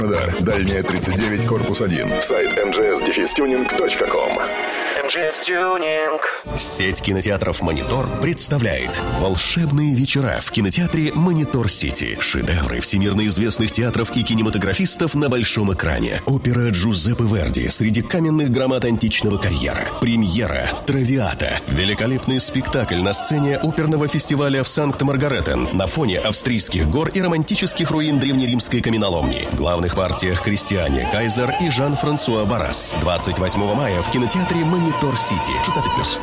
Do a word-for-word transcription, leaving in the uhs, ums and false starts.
Дальняя тридцать девять, корпус один. Сайт эм джи эс дефис тюнинг точка ком. эм джи эс Tuning. Сеть кинотеатров «Монитор» представляет волшебные вечера в кинотеатре «Монитор Сити». Шедевры всемирно известных театров и кинематографистов на большом экране. Опера Джузеппе Верди среди каменных громад античного карьера. Премьера «Травиата». Великолепный спектакль на сцене оперного фестиваля в Санкт-Маргаретен на фоне австрийских гор и романтических руин древнеримской каменоломни. В главных партиях Кристиане Кайзер и Жан-Франсуа Баррас. двадцать восьмого мая в кинотеатре «Монитор Сити». шестнадцать плюс.